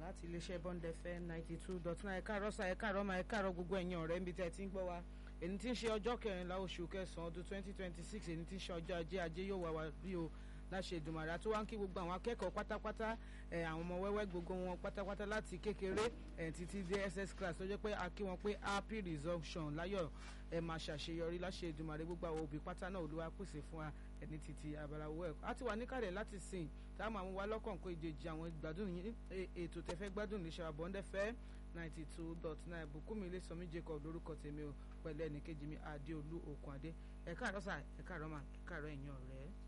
láti iléeṣẹ́ Bond FM 92.9 ẹ̀ka àrọ́sà ẹ̀ka àrọ́mà ẹ̀ka àrọ́ gbogbo ẹ̀yàn ọ̀rẹ́ níbi tẹ́ ti ń gbọ́ wa èyí tí ń ṣe ọjọ́ 14 oṣù kẹsàn-án ọdún 2026 èyí tí ń ṣe ọjọ́ ajé yóò wà wá rí o láṣẹ Èdùmàrè tó wá ń kí gbogbo àwọn akẹ́kọ̀ọ́ pátápátá àwọn ọmọ wẹ́wẹ́ gbogbo wọn pátápátá láti kékeré títí dé SS class tó jẹ́ pé a kí wọn pé happy resumption láyọ̀ máa ṣàṣeyọrí láṣẹ Èdùmàrè gbogbo àwọn òbí pátá náà Olúwa pèsè fún wa ẹni títí abarawọ ẹ̀kọ́ a ti wà níkàlẹ̀ láti sìn táwọn àwọn wa lọ́kàn kó ìjèjì àwọn ìgbádùn ètò tẹ́fẹ́ gbádùn ní ṣàwà Bond FM 92.9 Bùkúnmi Ilésànmí Jacob lórúkọ tèmi o pẹ̀lú ẹnìkejì mi Adéolú Òkùnadé ẹ̀ka àrọ́sà ẹ̀ka àrọ́mà ẹ̀ka àrọ́ ẹ̀yìn ọ̀rẹ́.